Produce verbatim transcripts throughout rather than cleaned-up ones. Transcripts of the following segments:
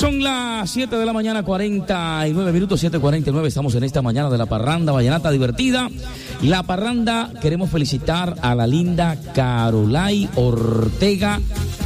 Son las siete de la mañana, cuarenta y nueve minutos, siete cuarenta y nueve. Estamos en esta mañana de la parranda vallenata divertida. La parranda, queremos felicitar a la linda Carolay Ortega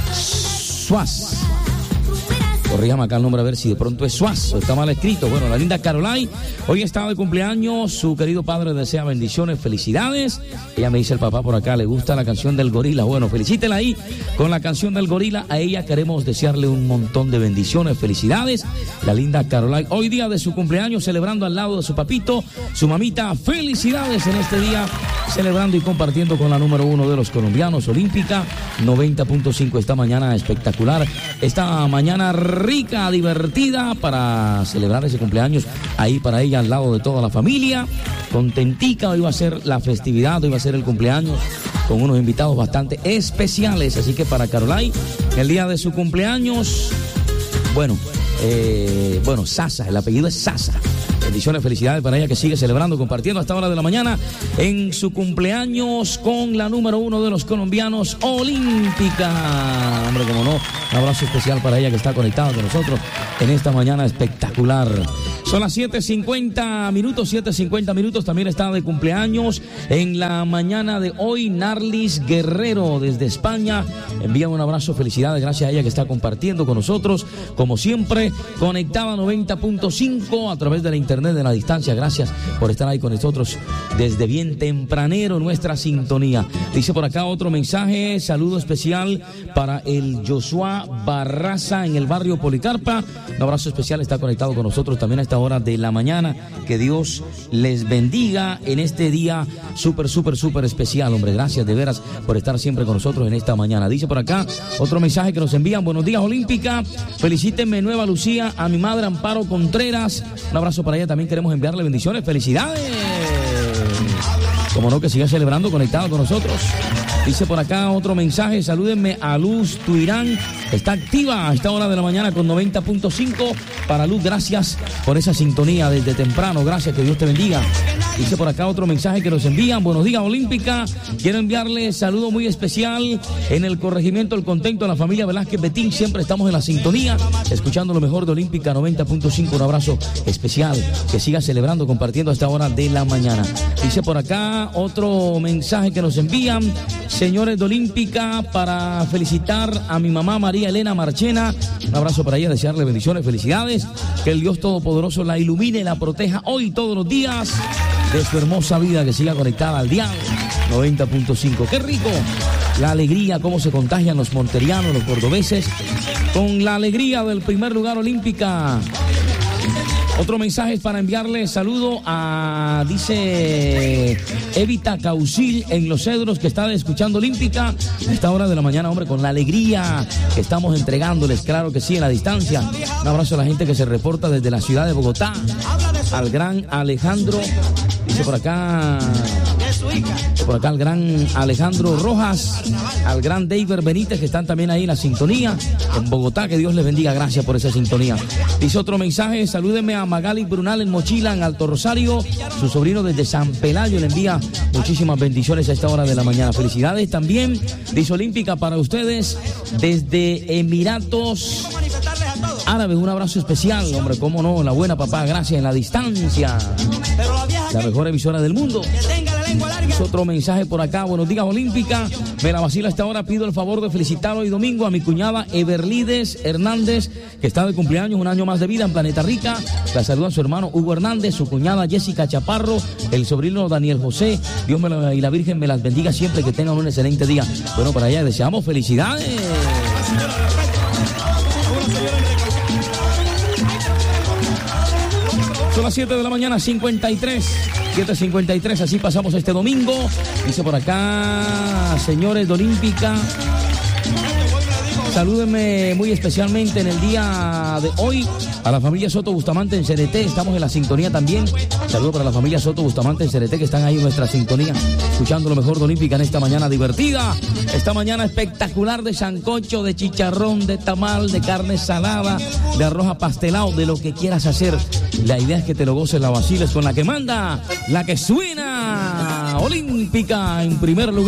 Suaz. Corríjame acá el nombre a ver si de pronto es Suaz o está mal escrito. Bueno, la linda Carolay hoy está de cumpleaños. Su querido padre desea bendiciones, felicidades. Ella me dice, el papá por acá le gusta la canción del gorila. Bueno, felicítela ahí con la canción del gorila. A ella queremos desearle un montón de bendiciones, felicidades. La linda Carolay, hoy día de su cumpleaños, celebrando al lado de su papito, su mamita. Felicidades en este día, celebrando y compartiendo con la número uno de los colombianos, Olímpica noventa punto cinco. Esta mañana espectacular, esta mañana rica, divertida, para celebrar ese cumpleaños ahí para ella al lado de toda la familia. Contentica, hoy va a ser la festividad, hoy va a ser el cumpleaños con unos invitados bastante especiales. Así que para Carolay, el día de su cumpleaños, bueno, eh, bueno, Sasa, el apellido es Sasa. Bendiciones, felicidades para ella que sigue celebrando, compartiendo a esta hora de la mañana en su cumpleaños con la número uno de los colombianos, Olímpica. Hombre, como no, un abrazo especial para ella que está conectada con nosotros en esta mañana espectacular. Son las siete cincuenta minutos, siete cincuenta minutos, también está de cumpleaños en la mañana de hoy Narlis Guerrero desde España. Envía un abrazo, felicidades, gracias a ella que está compartiendo con nosotros, como siempre, conectada noventa punto cinco a través de la internet de la distancia. Gracias por estar ahí con nosotros desde bien tempranero nuestra sintonía. Dice por acá otro mensaje, saludo especial para el Joshua Barraza en el barrio Policarpa. Un abrazo especial, está conectado con nosotros también a esta hora de la mañana. Que Dios les bendiga en este día súper, súper, súper especial, hombre. Gracias de veras por estar siempre con nosotros en esta mañana. Dice por acá otro mensaje que nos envían. Buenos días, Olímpica. Felicítenme, Nueva Lucía, a mi madre Amparo Contreras. Un abrazo para ella. También queremos enviarle bendiciones. ¡Felicidades! Como no, que siga celebrando conectado con nosotros. Dice por acá otro mensaje, salúdenme a Luz Tuirán, está activa a esta hora de la mañana con noventa punto cinco. Para Luz, gracias por esa sintonía desde temprano, gracias, que Dios te bendiga. Dice por acá otro mensaje que nos envían, buenos días, Olímpica, quiero enviarle saludo muy especial en el corregimiento El Contento a la familia Velázquez Betín, siempre estamos en la sintonía, escuchando lo mejor de Olímpica noventa punto cinco, un abrazo especial, que siga celebrando, compartiendo a esta hora de la mañana. Dice por acá otro mensaje que nos envían, señores de Olímpica, para felicitar a mi mamá María Elena Marchena, un abrazo para ella, desearle bendiciones, felicidades, que el Dios Todopoderoso la ilumine, la proteja hoy todos los días de su hermosa vida, que siga conectada al dial noventa punto cinco. ¡Qué rico! La alegría, cómo se contagian los monterianos, los cordobeses, con la alegría del primer lugar, Olímpica. Otro mensaje es para enviarle saludo a, dice, Evita Caucil en Los Cedros, que está escuchando Olímpica a esta hora de la mañana, hombre, con la alegría que estamos entregándoles, claro que sí, en la distancia. Un abrazo a la gente que se reporta desde la ciudad de Bogotá, al gran Alejandro, dice por acá, por acá al gran Alejandro Rojas, al gran David Benítez, que están también ahí en la sintonía, en Bogotá, que Dios les bendiga, gracias por esa sintonía. Dice otro mensaje, salúdenme a Magali Brunal en Mochila, en Alto Rosario, su sobrino desde San Pelayo le envía muchísimas bendiciones a esta hora de la mañana. Felicidades también, dice Olímpica, para ustedes desde Emiratos Árabes, un abrazo especial, hombre, cómo no, la buena papá, gracias, en la distancia, la mejor emisora del mundo. Es otro mensaje por acá, buenos días, Olímpica, me la vacila a esta hora, pido el favor de felicitar hoy domingo a mi cuñada Everlides Hernández, que está de cumpleaños, un año más de vida en Planeta Rica. La saluda a su hermano Hugo Hernández, su cuñada Jessica Chaparro, el sobrino Daniel José. Dios me lo, y la Virgen me las bendiga siempre, que tengan un excelente día. Bueno, para allá deseamos felicidades. Son las siete de la mañana, cincuenta y tres, siete cincuenta y tres, así pasamos este domingo. Dice por acá, señores de Olímpica, salúdenme muy especialmente en el día de hoy a la familia Soto Bustamante en C N T, estamos en la sintonía también. Saludos para la familia Soto Bustamante en C N T, que están ahí en nuestra sintonía, escuchando lo mejor de Olímpica en esta mañana divertida, esta mañana espectacular de sancocho, de chicharrón, de tamal, de carne salada, de arroz apastelado, de lo que quieras hacer. La idea es que te lo goces, la vaciles con la que manda, la que suena. Olímpica en primer lugar.